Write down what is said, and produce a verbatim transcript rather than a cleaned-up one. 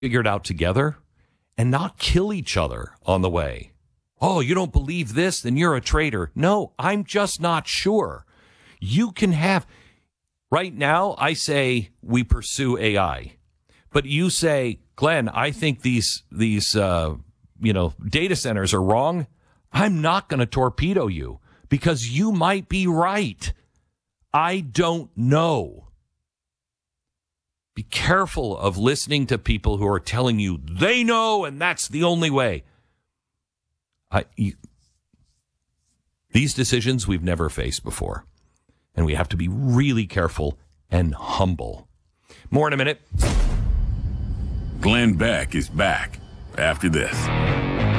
figure it out together and not kill each other on the way. Oh, you don't believe this? Then you're a traitor. No, I'm just not sure. You can have... Right now, I say we pursue A I. But you say, Glenn, I think these, these uh, you know, data centers are wrong. I'm not going to torpedo you because you might be right. I don't know. Be careful of listening to people who are telling you they know and that's the only way. I, you, these decisions we've never faced before, and we have to be really careful and humble. More in a minute. Glenn Beck is back after this.